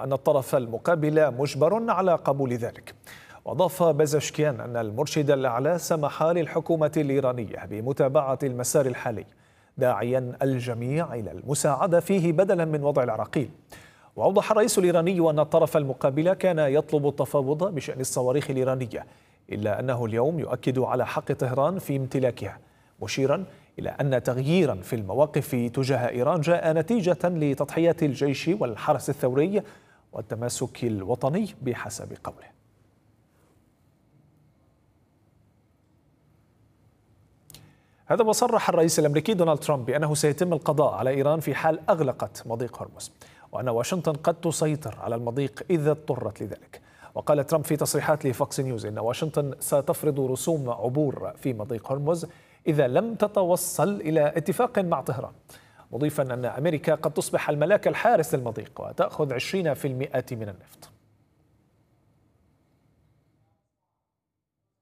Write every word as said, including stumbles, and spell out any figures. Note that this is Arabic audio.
وأن الطرف المقابل مجبر على قبول ذلك. وأضاف بازشكيان أن المرشد الأعلى سمح للحكومة الإيرانية بمتابعة المسار الحالي، داعيا الجميع إلى المساعدة فيه بدلا من وضع العراقيل. وأوضح الرئيس الإيراني أن الطرف المقابل كان يطلب التفاوض بشأن الصواريخ الإيرانية، إلا أنه اليوم يؤكد على حق طهران في امتلاكها، مشيرا إلى أن تغييرا في المواقف تجاه إيران جاء نتيجة لتضحيات الجيش والحرس الثوري والتماسك الوطني بحسب قوله. هذا وصرح الرئيس الأمريكي دونالد ترامب بأنه سيتم القضاء على إيران في حال أغلقت مضيق هرمز، وأن واشنطن قد تسيطر على المضيق إذا اضطرت لذلك. وقال ترامب في تصريحات لفوكس نيوز إن واشنطن ستفرض رسوم عبور في مضيق هرمز إذا لم تتوصل إلى اتفاق مع طهران، مضيفا أن أمريكا قد تصبح الملاك الحارس للمضيق وتأخذ عشرين بالمئة من النفط.